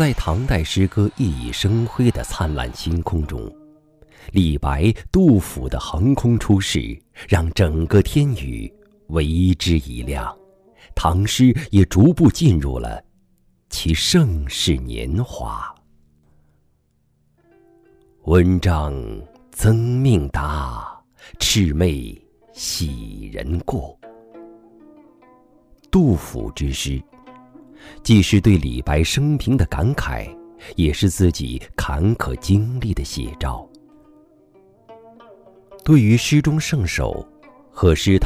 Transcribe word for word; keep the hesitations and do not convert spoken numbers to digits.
在唐代诗歌熠熠生辉的灿烂星空中，李白、杜甫的横空出世，让整个天宇为之一亮，唐诗也逐步进入了其盛世年华。文章增命达，魑魅喜人过。杜甫之诗，既是对李白生平的感慨，也是自己坎坷经历的写照。对于诗中圣手和诗